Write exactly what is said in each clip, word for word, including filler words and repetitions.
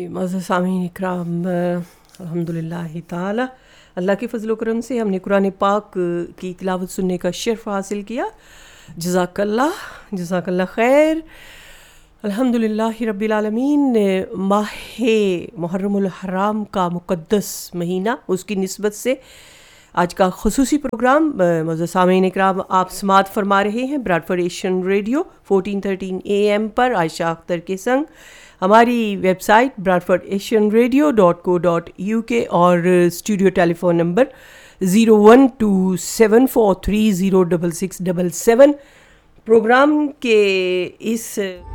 मज़ सामीन इकराम, अल्हम्दुलिल्लाह ताला अल्लाह के फ़ज़ल व करम से हमने कुरान पाक की तिलावत सुनने का शर्फ़ हासिल किया। जज़ाकल्लाह जज़ाकल्लाह खैर। अल्हम्दुलिल्लाह रब्बिल आलमीन। माहे मुहर्रमुल हराम का मुक़द्दस महीना, उसकी निस्बत से आज का ख़ुसूसी प्रोग्राम मज़ सामीन इकराम आप समात फरमा रहे हैं ब्रॉडफोर्ड Asian radio fourteen thirteen A M पर आयशा अख्तर के संग। हमारी website ब्रॉडफोर्ड Asian radio dot co dot U के और studio telephone number zero one two seven four three zero double six double seven. Programme के इस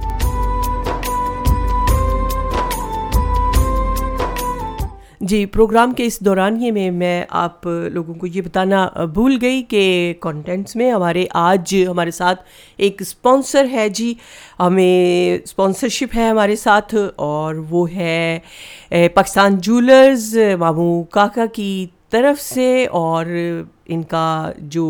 जी प्रोग्राम के इस दौरानिए में मैं आप लोगों को ये बताना भूल गई कि कंटेंट्स में हमारे आज हमारे साथ एक स्पॉन्सर है जी। हमें स्पॉन्सरशिप है हमारे साथ और वो है पाकिस्तान जूलर्स मामू काका की तरफ से। और इनका जो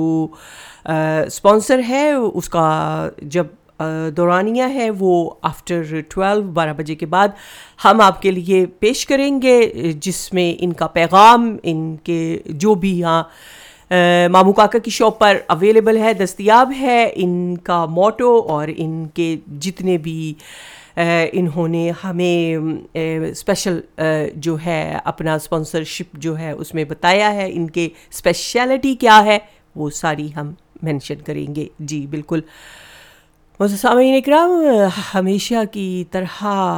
स्पॉन्सर है उसका जब दौरानिया है वो आफ्टर ट्वेल्व बारह बजे के बाद हम आपके लिए पेश करेंगे, जिसमें इनका पैगाम इनके जो भी यहाँ मामू काका की शॉप पर अवेलेबल है, दस्तयाब है, इनका मोटो और इनके जितने भी इन्होंने हमें स्पेशल जो है अपना स्पॉन्सरशिप जो है उसमें बताया है, इनके स्पेशलिटी क्या है वो सारी हम मेंशन करेंगे जी बिल्कुल। सामीन इकराम, हमेशा की तरह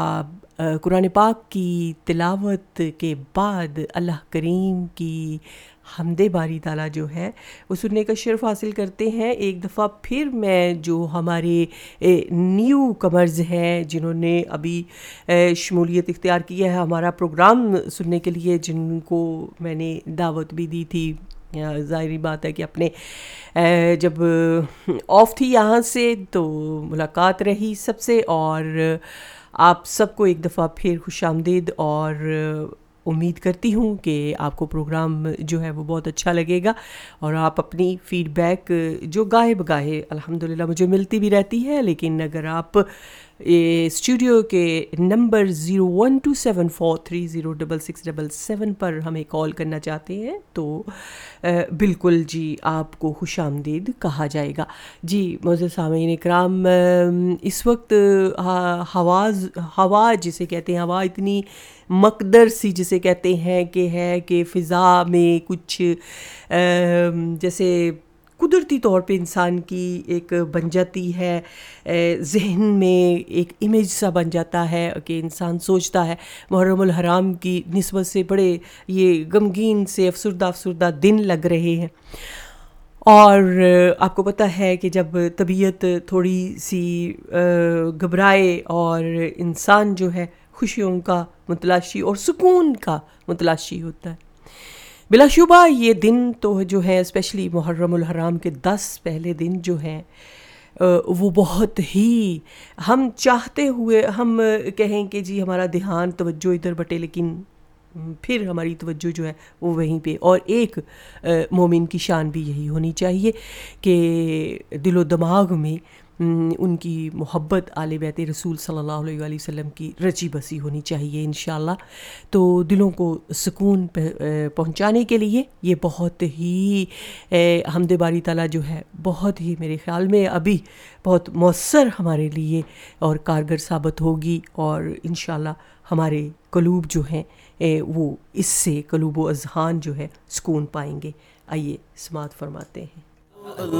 कुरान पाक की तिलावत के बाद अल्लाह करीम की हमदे बारी ताला जो है वो सुनने का शर्फ़ हासिल करते हैं। एक दफ़ा फिर मैं जो हमारे न्यू कमर्स हैं जिन्होंने अभी शमूलियत इख्तियार की है हमारा प्रोग्राम सुनने के लिए, जिनको मैंने दावत भी दी थी, ज़ाहिरी बात है कि अपने जब ऑफ थी यहाँ से तो मुलाकात रही सबसे, और आप सबको एक दफ़ा फिर खुशामदीद और उम्मीद करती हूँ कि आपको प्रोग्राम जो है वो बहुत अच्छा लगेगा। और आप अपनी फ़ीडबैक जो गाहे बगाहे अल्हम्दुलिल्लाह मुझे मिलती भी रहती है, लेकिन अगर आप ये स्टूडियो के number zero one two seven four three zero double six double seven पर हमें कॉल करना चाहते हैं तो बिल्कुल जी आपको खुशामदीद कहा जाएगा जी। मुझे सामीन इकराम, इस वक्त हवाज हवा जिसे कहते हैं, हवा इतनी मकदर सी जिसे कहते हैं कि है कि फ़िज़ा में कुछ जैसे कुदरती तौर पे इंसान की एक बन जाती है, ज़हन में एक इमेज सा बन जाता है कि इंसान सोचता है मुहर्रमुल हराम की निस्बत से बड़े ये गमगीन से अफसरदा अफसरदा दिन लग रहे हैं। और आपको पता है कि जब तबीयत थोड़ी सी घबराए और इंसान जो है खुशियों का मुतलाशी और सुकून का मुतलाशी होता है, बिलाशुबा ये दिन तो जो है स्पेशली मुहर्रमुल हराम के दस पहले दिन जो हैं वो बहुत ही हम चाहते हुए हम कहें कि जी हमारा ध्यान तवज्जो इधर बटे, लेकिन फिर हमारी तवज्जो जो है वो वहीं पे। और एक मोमिन की शान भी यही होनी चाहिए कि दिलो दिमाग में उनकी मोहब्बत आले बैत रसूल सल्लल्लाहु अलैहि वसल्लम की रची बसी होनी चाहिए इंशाअल्लाह। तो दिलों को सुकून पहुंचाने के लिए ये बहुत ही हमदे बारी ताला जो है बहुत ही मेरे ख़्याल में अभी बहुत मौसर हमारे लिए और कारगर साबित होगी, और इंशाअल्लाह हमारे क़ुलूब जो हैं वो इससे क़ुलूब व अज़हान जो है सुकून पाएंगे। आइए समात फरमाते हैं।